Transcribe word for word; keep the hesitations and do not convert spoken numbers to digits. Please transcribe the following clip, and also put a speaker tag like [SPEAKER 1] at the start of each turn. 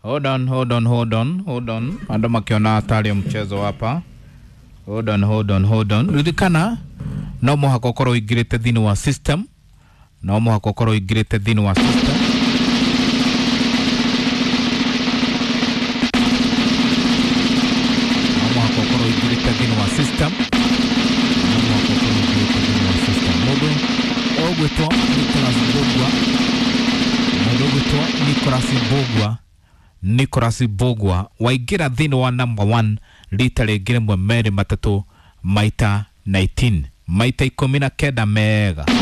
[SPEAKER 1] Hold on, hold on, hold on, hold on. Ando makiona hatari ya mchezo hapa. Hold on, hold on, hold on. Ririkana no muhaka ukorwo ingirite thini wa system. No muhaka ukorwo ingirite thini wa system. No muhaka ukorwo ingirite thini wa system. No muhaka ukorwo ingirite thini wa system. Mundu ogwitwo Nicholas Bogwa. Mundu ogwitwo Nicholas Bogwa. Nicholas Bogwa waingira thini wa number one rita ringire mwe meri matatu maita nineteen maita ikumi na kenda mega.